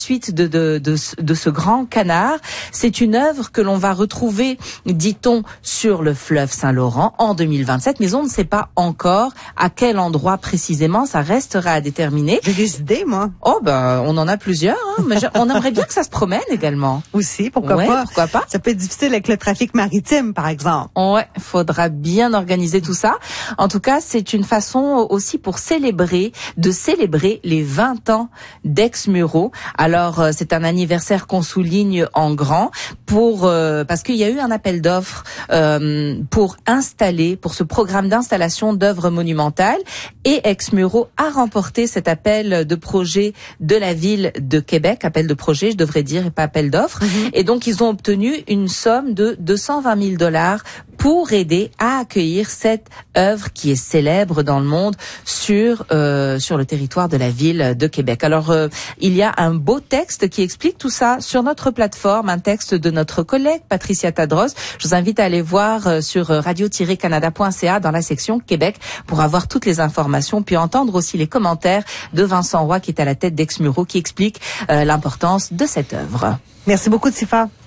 suite de ce grand canard. C'est une œuvre que l'on va retrouver, dit-on, sur le fleuve Saint-Laurent en 2027, mais on ne sait pas encore à quel endroit précisément. Ça restera à déterminer. J'ai des idées, moi. Oh ben, on en a plusieurs, hein, mais on aimerait bien que ça se promène également. Aussi, pourquoi pas. Pourquoi pas. Ça peut être difficile avec le trafic maritime, par exemple. Ouais, faudra bien organiser tout ça. En tout cas, c'est une façon aussi pour célébrer les 20 ans d'Exmuro. Alors, c'est un anniversaire qu'on souligne en grand parce qu'il y a eu un appel d'offres pour ce programme d'installation d'œuvres monumentales, et Exmuro a remporté cet appel de projet de la ville de Québec, appel de projet, je devrais dire, et pas appel d'offres. Et donc, ils ont obtenu une somme de 220 000 $ pour aider à accueillir cette œuvre qui est célèbre dans le monde sur le territoire de la ville de Québec. Alors, il y a un beau texte qui explique tout ça sur notre plateforme, un texte de notre collègue Patricia Tadros. Je vous invite à aller voir sur radio-canada.ca dans la section Québec pour avoir toutes les informations, puis entendre aussi les commentaires de Vincent Roy qui est à la tête d'Exmuro, qui explique l'importance de cette œuvre. Merci beaucoup, Tifa.